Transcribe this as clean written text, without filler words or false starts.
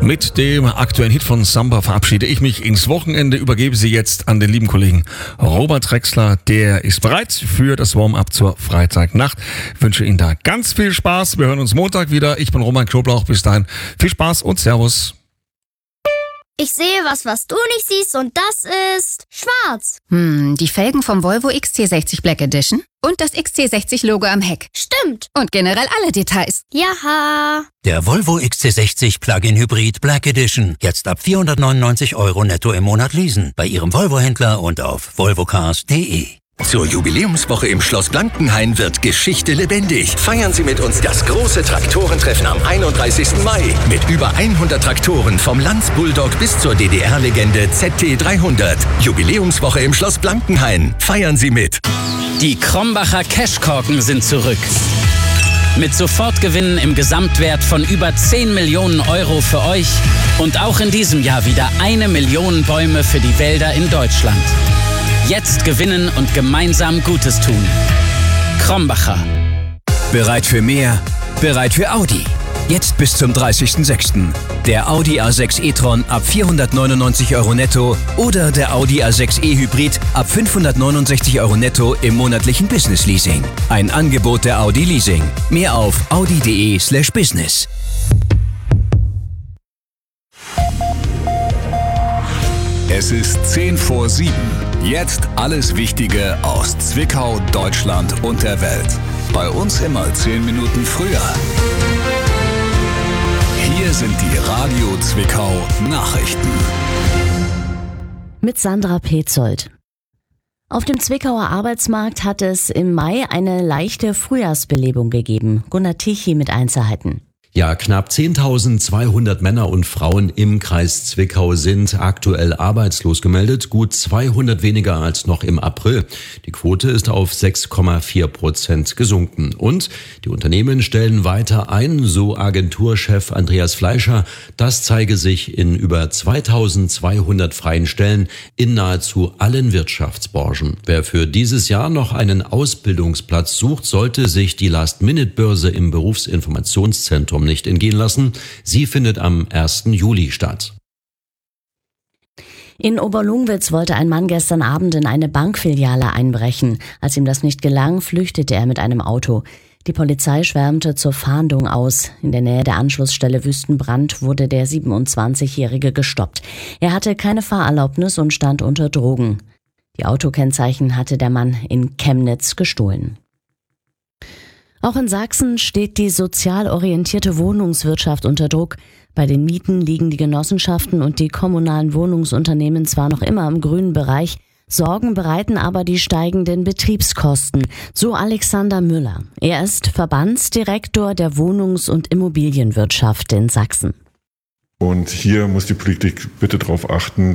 Mit dem aktuellen Hit von Samba verabschiede ich mich ins Wochenende, übergebe sie jetzt an den lieben Kollegen Robert Drexler. Der ist bereit für das Warm-up zur Freitagnacht. Ich wünsche Ihnen da ganz viel Spaß. Wir hören uns Montag wieder. Ich bin Roman Knoblauch. Bis dahin viel Spaß und Servus. Ich sehe was du nicht siehst, und das ist schwarz. Die Felgen vom Volvo XC60 Black Edition und das XC60-Logo am Heck. Stimmt. Und generell alle Details. Jaha. Der Volvo XC60 Plug-in Hybrid Black Edition. Jetzt ab 499 € netto im Monat leasen. Bei Ihrem Volvo-Händler und auf volvocars.de. Zur Jubiläumswoche im Schloss Blankenhain wird Geschichte lebendig. Feiern Sie mit uns das große Traktorentreffen am 31. Mai. Mit über 100 Traktoren vom Lanz Bulldog bis zur DDR-Legende ZT300. Jubiläumswoche im Schloss Blankenhain. Feiern Sie mit. Die Krombacher Cashkorken sind zurück. Mit Sofortgewinnen im Gesamtwert von über 10 Millionen € für euch und auch in diesem Jahr wieder 1 Million Bäume für die Wälder in Deutschland. Jetzt gewinnen und gemeinsam Gutes tun. Krombacher. Bereit für mehr? Bereit für Audi. Jetzt bis zum 30.06. Der Audi A6 e-tron ab 499 € netto oder der Audi A6 e-Hybrid ab 569 € netto im monatlichen Business Leasing. Ein Angebot der Audi Leasing. Mehr auf audi.de/business. Es ist 10 vor 7. Jetzt alles Wichtige aus Zwickau, Deutschland und der Welt. Bei uns immer 10 Minuten früher. Hier sind die Radio Zwickau Nachrichten. Mit Sandra Petzold. Auf dem Zwickauer Arbeitsmarkt hat es im Mai eine leichte Frühjahrsbelebung gegeben. Gunnar Tichy mit Einzelheiten. Ja, knapp 10.200 Männer und Frauen im Kreis Zwickau sind aktuell arbeitslos gemeldet, gut 200 weniger als noch im April. Die Quote ist auf 6,4% gesunken. Und die Unternehmen stellen weiter ein, so Agenturchef Andreas Fleischer. Das zeige sich in über 2.200 freien Stellen in nahezu allen Wirtschaftsbranchen. Wer für dieses Jahr noch einen Ausbildungsplatz sucht, sollte sich die Last-Minute-Börse im Berufsinformationszentrum nicht entgehen lassen. Sie findet am 1. Juli statt. In Oberlungwitz wollte ein Mann gestern Abend in eine Bankfiliale einbrechen. Als ihm das nicht gelang, flüchtete er mit einem Auto. Die Polizei schwärmte zur Fahndung aus. In der Nähe der Anschlussstelle Wüstenbrand wurde der 27-Jährige gestoppt. Er hatte keine Fahrerlaubnis und stand unter Drogen. Die Autokennzeichen hatte der Mann in Chemnitz gestohlen. Auch in Sachsen steht die sozial orientierte Wohnungswirtschaft unter Druck. Bei den Mieten liegen die Genossenschaften und die kommunalen Wohnungsunternehmen zwar noch immer im grünen Bereich, Sorgen bereiten aber die steigenden Betriebskosten, so Alexander Müller. Er ist Verbandsdirektor der Wohnungs- und Immobilienwirtschaft in Sachsen. Und hier muss die Politik bitte darauf achten,